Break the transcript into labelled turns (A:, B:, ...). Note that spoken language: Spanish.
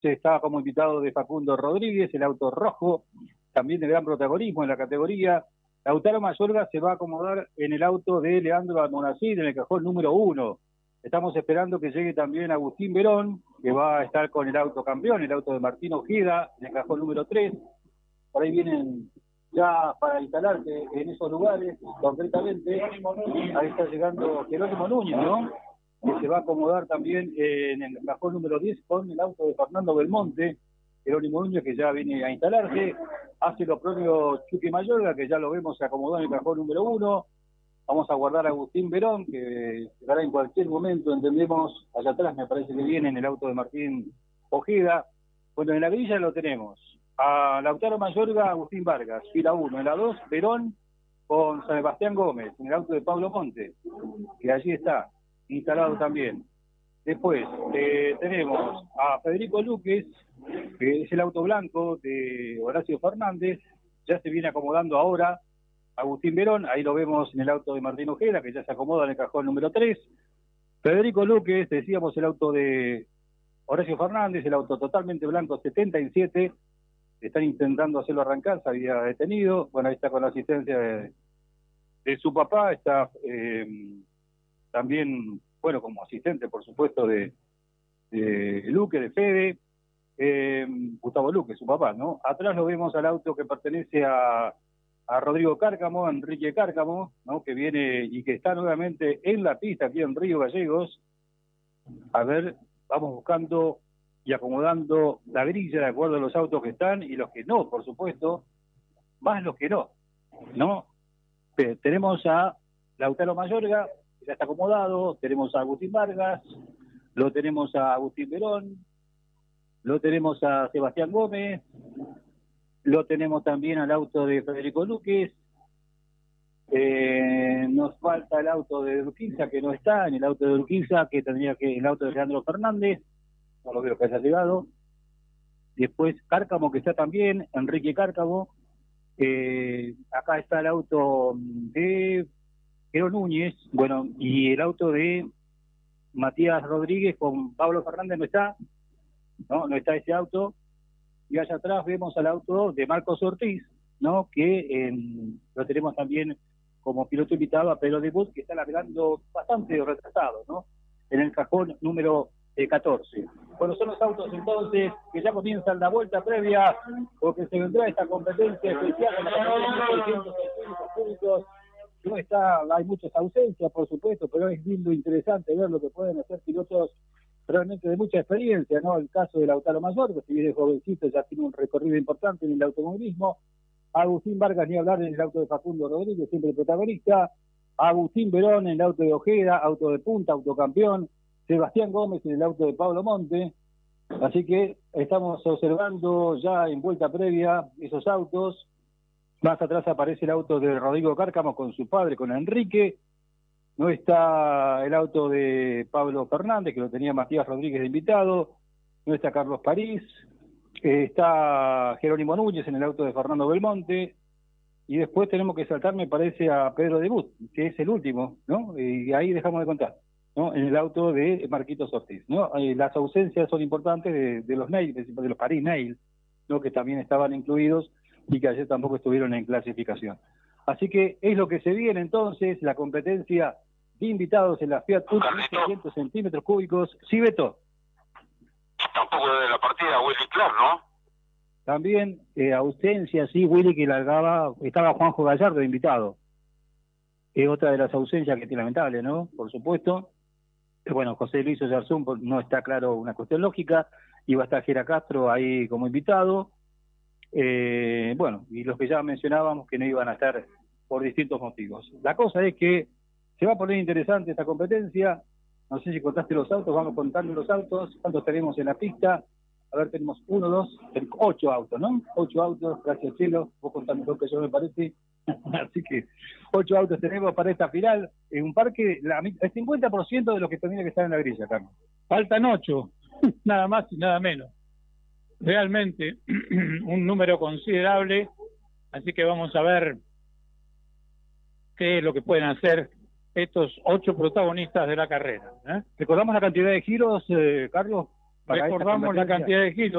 A: estaba como invitado de Facundo Rodríguez, el auto rojo, también de gran protagonismo en la categoría. Lautaro Mayorga se va a acomodar en el auto de Leandro Almonacid, en el cajón número 1. Estamos esperando que llegue también Agustín Verón, que va a estar con el auto campeón, el auto de Martín Ojeda, en el cajón número 3. Por ahí vienen ya para instalarse en esos lugares, concretamente. Ahí está llegando Jerónimo Núñez, ¿no? Que se va a acomodar también en el cajón número 10 con el auto de Fernando Belmonte. Jerónimo Núñez, que ya viene a instalarse. Hace lo propio Chucky Mayorga, que ya lo vemos, se acomodó en el cajón número 1. Vamos a guardar a Agustín Verón, que llegará en cualquier momento, entendemos. Allá atrás me parece que viene en el auto de Martín Ojeda. Bueno, en la grilla lo tenemos a Lautaro Mayorga, Agustín Vargas, fila 1. En la 2, Verón con San Sebastián Gómez, en el auto de Pablo Monte, que allí está instalado también. Después tenemos a Federico Luques, que es el auto blanco de Horacio Fernández. Ya se viene acomodando ahora Agustín Verón, ahí lo vemos en el auto de Martín Ojeda, que ya se acomoda en el cajón número 3. Federico Luques, decíamos, el auto de Horacio Fernández, el auto totalmente blanco 77. Están intentando hacerlo arrancar, se había detenido. Bueno, ahí está con la asistencia de su papá, está también, bueno, como asistente, por supuesto, de Luque, de Fede, Gustavo Luque, su papá, ¿no? Atrás lo vemos al auto que pertenece a Rodrigo Cárcamo, a Enrique Cárcamo, ¿no? Que viene y que está nuevamente en la pista aquí en Río Gallegos. A ver, vamos buscando y acomodando la grilla de acuerdo a los autos que están y los que no, por supuesto, más los que no, ¿no? Tenemos a Lautaro Mayorga, que ya está acomodado, tenemos a Agustín Vargas, lo tenemos a Agustín Verón, lo tenemos a Sebastián Gómez, lo tenemos también al auto de Federico Luques, nos falta el auto de Urquiza, que no está, en el auto de Urquiza, que tendría que el auto de Leandro Fernández, no lo veo que haya llegado. Después Cárcamo, que está también, Enrique Cárcamo. Acá está el auto de Jero Núñez, bueno, y el auto de Matías Rodríguez con Pablo Fernández no está ese auto. Y allá atrás vemos al auto de Marcos Ortiz, ¿no? Que lo tenemos también como piloto invitado a Pedro de Bus, que está largando bastante retrasado, ¿no? En el cajón número 14. Bueno, son los autos entonces que ya comienzan la vuelta previa, porque se vendrá esta competencia especial en la competencia de 600 centímetros cúbicos. No está, hay muchas ausencias, por supuesto, pero es lindo, interesante ver lo que pueden hacer pilotos realmente de mucha experiencia, ¿no? El caso de Lautaro Mayorga, que si viene jovencito ya tiene un recorrido importante en el automovilismo. Agustín Vargas, ni hablar, en el auto de Facundo Rodríguez, siempre protagonista. Agustín Verón en el auto de Ojeda, auto de punta, autocampeón. Sebastián Gómez en el auto de Pablo Monte. Así que estamos observando ya en vuelta previa esos autos. Más atrás aparece el auto de Rodrigo Cárcamo con su padre, con Enrique. No está el auto de Pablo Fernández, que lo tenía Matías Rodríguez de invitado. No está Carlos París. Está Jerónimo Núñez en el auto de Fernando Belmonte. Y después tenemos que saltar, me parece, a Pedro Debut, que es el último, ¿no? Y ahí dejamos de contar, ¿no? En el auto de Marquitos Ortiz, ¿no? Las ausencias son importantes de los Neil, de los París Neil, ¿no? Que también estaban incluidos y que ayer tampoco estuvieron en clasificación. Así que es lo que se viene entonces, la competencia de invitados en la Fiat Punto 600 centímetros cúbicos. Sí, Beto.
B: Tampoco de la partida Willy Clark, ¿no?
A: También ausencia, sí, Willy, que largaba, estaba Juanjo Gallardo de invitado. Es otra de las ausencias que es lamentable, ¿no? Por supuesto. Bueno, José Luis Oyarzún no está claro, una cuestión lógica. Iba a estar Gera Castro ahí como invitado. Bueno, y los que ya mencionábamos que no iban a estar por distintos motivos. La cosa es que se va a poner interesante esta competencia. No sé si contaste los autos, vamos contando los autos. ¿Cuántos tenemos en la pista? A ver, tenemos 1, 2, 8 autos, ¿no? 8 autos, gracias Chelo, vos contás mejor que yo, me parece. Así que 8 autos tenemos para esta final. En un parque, el 50% de los que tendrían que estar en la grilla, Carlos.
C: Faltan 8, nada más y nada menos. Realmente un número considerable, así que vamos a ver qué es lo que pueden hacer estos 8 protagonistas de la carrera.
A: ¿Recordamos la cantidad de giros, Carlos? para esta
C: recordamos la
A: competencia.
C: cantidad de kilos.